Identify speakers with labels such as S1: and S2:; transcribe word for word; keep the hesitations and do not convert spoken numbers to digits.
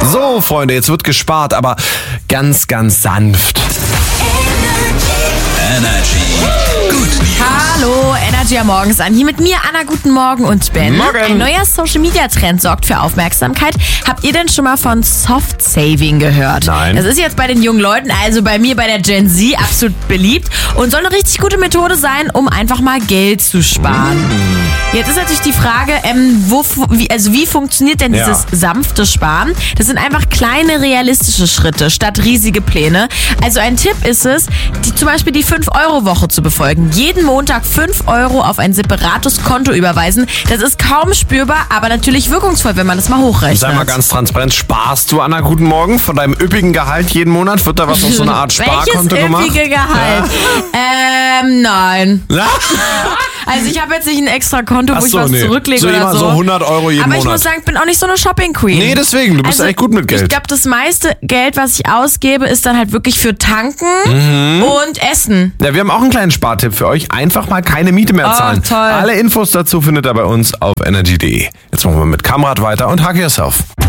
S1: So, Freunde, jetzt wird gespart, aber ganz, ganz sanft.
S2: Energy. Good News.
S3: Hallo, Energy am Morgens an. Hier mit mir, Anna, guten Morgen und Ben.
S1: Morgen.
S3: Ein neuer Social-Media-Trend sorgt für Aufmerksamkeit. Habt ihr denn schon mal von Soft-Saving gehört?
S1: Nein.
S3: Das ist jetzt bei den jungen Leuten, also bei mir bei der Gen Z, absolut beliebt und soll eine richtig gute Methode sein, um einfach mal Geld zu sparen. Mm. Jetzt ist natürlich die Frage, ähm, wo, wie, also wie funktioniert denn
S1: Ja.
S3: dieses sanfte Sparen? Das sind einfach kleine, realistische Schritte statt riesige Pläne. Also ein Tipp ist es, die, zum Beispiel die fünf Euro Woche zu befolgen. Jeden Montag fünf Euro auf ein separates Konto überweisen. Das ist kaum spürbar, aber natürlich wirkungsvoll, wenn man das mal hochrechnet.
S1: Sei mal ganz transparent, sparst du, Anna, guten Morgen? Von deinem üppigen Gehalt jeden Monat? Wird da was auf so eine Art Sparkonto
S3: Welches
S1: gemacht?
S3: üppige Gehalt? Ähm, nein.
S1: Ja.
S3: Also ich habe jetzt nicht ein extra Konto, wo
S1: Ach
S3: ich
S1: so,
S3: was
S1: nee.
S3: zurücklege
S1: So
S3: oder
S1: jemand
S3: so.
S1: so hundert Euro jeden
S3: Aber ich
S1: Monat.
S3: muss sagen, ich bin auch nicht so eine Shopping-Queen.
S1: Nee, deswegen, du bist
S3: Also,
S1: echt gut mit Geld.
S3: Ich glaube, das meiste Geld, was ich ausgebe, ist dann halt wirklich für Tanken
S1: Mhm.
S3: und Essen.
S1: Ja, wir haben auch einen kleinen Spartipp für euch. Einfach mal keine Miete mehr
S3: Oh,
S1: zahlen.
S3: toll.
S1: Alle Infos dazu findet ihr bei uns auf energy punkt de. Jetzt machen wir mit Kamrat weiter und Hug Yourself.